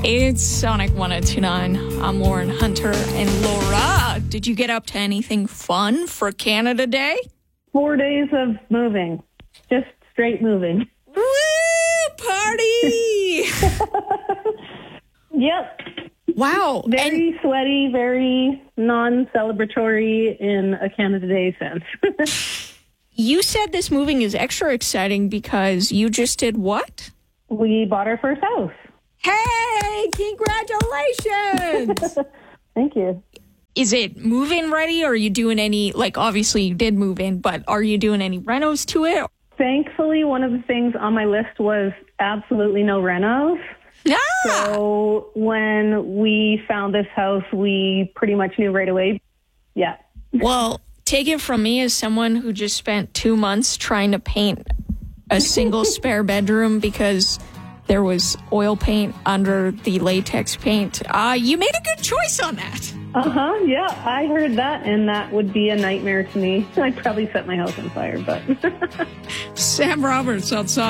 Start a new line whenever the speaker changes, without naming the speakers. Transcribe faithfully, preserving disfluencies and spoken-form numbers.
It's Sonic one oh two point nine. I'm Lauren Hunter. And Laura, did you get up to anything fun for Canada Day?
Four days of moving. Just straight moving.
Woo! Party!
Yep.
Wow.
Very
And
sweaty, very non-celebratory in a Canada Day sense.
you said this moving is extra exciting because you just did what?
We bought our first house.
Hey, congratulations!
Thank you.
Is it move-in ready, or are you doing any, like, obviously you did move in, but are you doing any renos to it?
Thankfully, one of the things on my list was absolutely no renos.
Ah!
So when we found this house, we pretty much knew right away. Yeah.
Well, take it from me as someone who just spent two months trying to paint a single spare bedroom because there was oil paint under the latex paint. Uh, you made a good choice on that.
Uh-huh, yeah, I heard that, and that would be a nightmare to me. I'd probably set my house on fire, but...
Sam Roberts outside.